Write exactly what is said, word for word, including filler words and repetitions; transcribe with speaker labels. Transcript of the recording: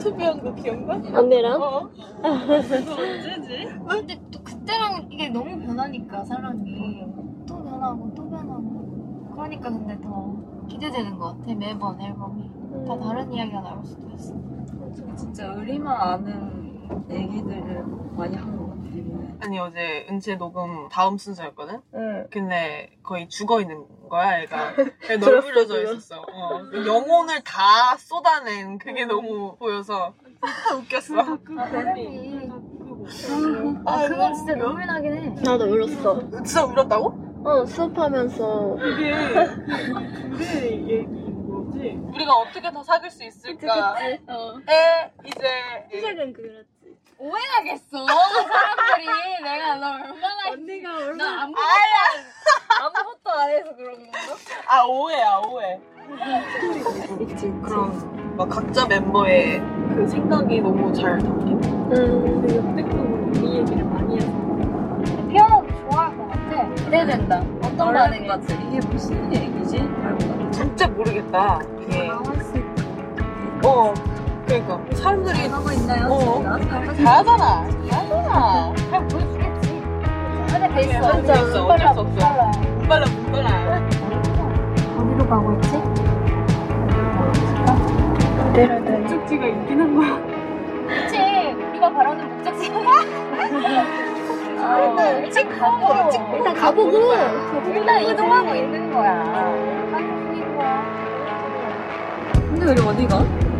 Speaker 1: 유튜브한 거 기억나?
Speaker 2: 언니랑?
Speaker 1: 어. 그거 언제지?
Speaker 3: 근데 또 그때랑 이게 너무 변하니까 사람이 또 변하고 또 변하고 그러니까 근데 더 기대되는 것 같아. 매번 앨범이
Speaker 2: 음.
Speaker 3: 다 다른 이야기가 나올 수도 있어.
Speaker 4: 진짜 의리만 아는 얘기들을 많이 한 것 같아 이번에.
Speaker 1: 아니 어제 은채 녹음 다음 순서였거든?
Speaker 2: 응.
Speaker 1: 근데 거의 죽어있는 거야 애가. 널브러져 있었어. 어. 영혼을 다 쏟아낸 그게 너무 보여서 웃겼어.
Speaker 3: 아, 아 그건 진짜 눈물 나긴 해.
Speaker 2: 나도 울었어.
Speaker 1: 진짜 울었다고?
Speaker 2: 어, 수업하면서.
Speaker 1: 그게 그게 얘기인 거지. 우리가 어떻게 더 사귈 수 있을까?
Speaker 2: 어.
Speaker 1: 에 이제
Speaker 2: 시작은 그랬지.
Speaker 3: 오해하겠어 사람들이. 내가 너 얼마나
Speaker 2: 언니가
Speaker 3: 나
Speaker 2: 얼마나.
Speaker 3: 아무것도 아무것도 안 해서 그런 건가?
Speaker 1: 아 오해야 오해.
Speaker 2: 있지.
Speaker 1: 그럼 막 각자 멤버의 그 생각이 너무 잘 담긴.
Speaker 2: 응.
Speaker 1: 그 역대급으로 우리 얘기를 많이 해서.
Speaker 3: 피아노도 좋아할 것 같아. 기대된다. 어떤 반응이?
Speaker 4: 거지? 이게 무슨 얘기지? 알 것 같아.
Speaker 1: 진짜 모르겠다. 이게
Speaker 3: 나왔을 때
Speaker 1: 어 그러니까 사람들이
Speaker 3: 하고 있나요?
Speaker 1: 어.
Speaker 3: 저희가?
Speaker 1: 잘하잖아. 잘하잖아.
Speaker 3: 잘 보여주겠지. 안에 돼 있어.
Speaker 1: 안에 돼 있어. 어쩔 수 없어.
Speaker 3: 빨라.
Speaker 1: 못 발라 못 발라.
Speaker 3: 어디로 가고 있지?
Speaker 2: 내려다.
Speaker 1: 목적지가 있긴 한 거야.
Speaker 3: 그치. 우리가 바라는 목적지. 아, 일단 일찍 가고.
Speaker 2: 일단 가보고.
Speaker 3: 일단 이동하고 있는 거야. 가는 중인 거야.
Speaker 4: 근데 우리 어디 가?